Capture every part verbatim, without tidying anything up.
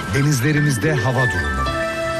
Denizlerimizde hava durumu.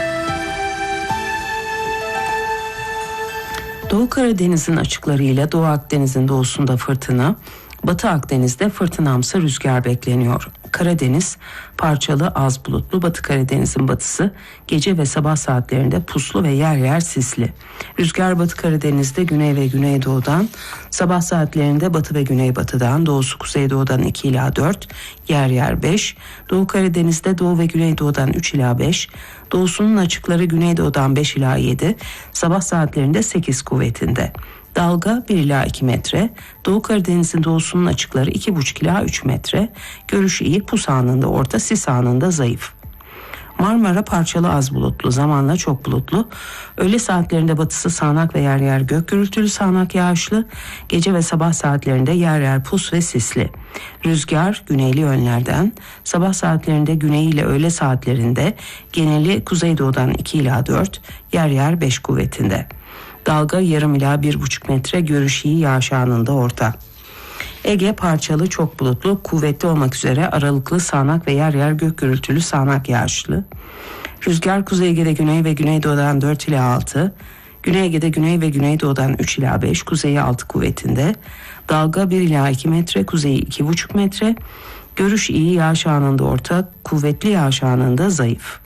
Doğu Karadeniz'in açıklarıyla Doğu Akdeniz'in doğusunda fırtına, Batı Akdeniz'de fırtınamsı rüzgar bekleniyor. Karadeniz parçalı az bulutlu, Batı Karadeniz'in batısı gece ve sabah saatlerinde puslu ve yer yer sisli. Rüzgar Batı Karadeniz'de güney ve güneydoğudan, sabah saatlerinde batı ve güneybatıdan, doğusu kuzeydoğudan iki ila dört, yer yer beş, Doğu Karadeniz'de doğu ve güneydoğudan üç ila beş, doğusunun açıkları güneydoğudan beş ila yedi, sabah saatlerinde sekiz kuvvetinde. Dalga bir ila iki metre, Doğu Karadeniz'in doğusunun açıkları iki buçuk ila üç metre, görüş iyi, pus anında orta, sis anında zayıf. Marmara parçalı az bulutlu, zamanla çok bulutlu, öğle saatlerinde batısı sağanak ve yer yer gök gürültülü sağanak yağışlı, gece ve sabah saatlerinde yer yer pus ve sisli. Rüzgar güneyli yönlerden, sabah saatlerinde güney ile öğle saatlerinde geneli kuzeydoğudan iki ila dört, yer yer beş kuvvetinde. Dalga yarım ila bir buçuk metre, görüş iyi, yağış anında orta. Ege parçalı çok bulutlu, kuvvetli olmak üzere aralıklı sağanak ve yer yer gök gürültülü sağanak yağışlı. Rüzgar Kuzey Ege'de güney ve güneydoğudan dört ila altı, Güney Ege'de güney ve güneydoğudan üç ila beş, kuzeyi altı kuvvetinde. Dalga bir ila iki metre, kuzeyi iki buçuk metre, görüş iyi, yağış anında orta, kuvvetli yağış anında zayıf.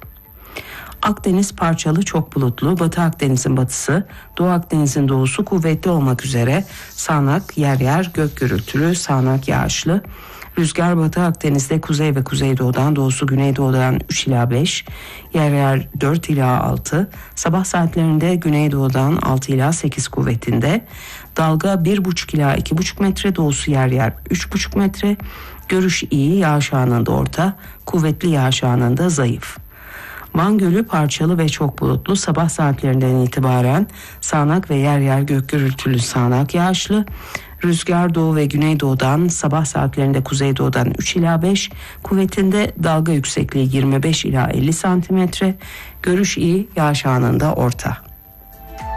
Akdeniz parçalı çok bulutlu, Batı Akdeniz'in batısı, Doğu Akdeniz'in doğusu kuvvetli olmak üzere sağanak, yer yer gök gürültülü, sağanak yağışlı. Rüzgar Batı Akdeniz'de kuzey ve kuzeydoğudan, doğusu güneydoğudan üç ila beş, yer yer dört ila altı, sabah saatlerinde güneydoğudan altı ila sekiz kuvvetinde. Dalga bir buçuk ila iki buçuk metre, doğusu yer yer üç buçuk metre, görüş iyi, yağış anında orta, kuvvetli yağış anında zayıf. Van Gölü parçalı ve çok bulutlu, sabah saatlerinden itibaren sağanak ve yer yer gök gürültülü sağanak yağışlı. Rüzgar doğu ve güneydoğudan, sabah saatlerinde kuzeydoğudan üç ila beş kuvvetinde, dalga yüksekliği yirmi beş ila elli santimetre, görüş iyi, yağış anında orta.